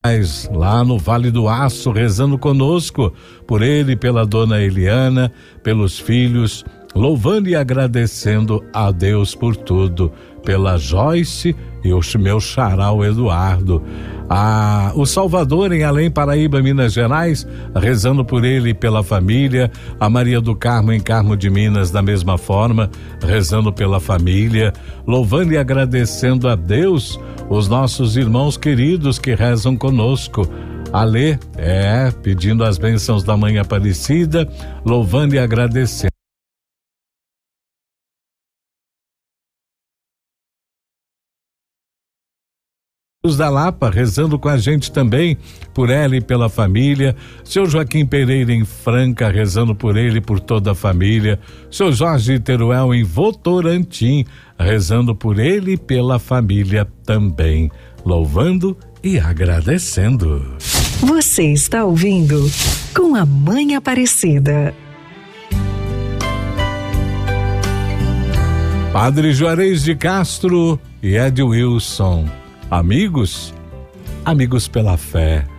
lá no Vale do Aço, rezando conosco, por ele, pela dona Eliana, pelos filhos, louvando e agradecendo a Deus por tudo, pela Joyce e o meu xará, o Eduardo. O Salvador, em Além Paraíba, Minas Gerais, rezando por ele e pela família. A Maria do Carmo, em Carmo de Minas, da mesma forma, rezando pela família, louvando e agradecendo a Deus, os nossos irmãos queridos que rezam conosco. Alê, pedindo as bênçãos da Mãe Aparecida, louvando e agradecendo. Da Lapa, rezando com a gente também, por ela e pela família. Seu Joaquim Pereira, em Franca, rezando por ele e por toda a família. Seu Jorge Teruel, em Votorantim, rezando por ele e pela família também, louvando e agradecendo. Você está ouvindo Com a Mãe Aparecida. Padre Juarez de Castro e Ed Wilson. Amigos pela fé.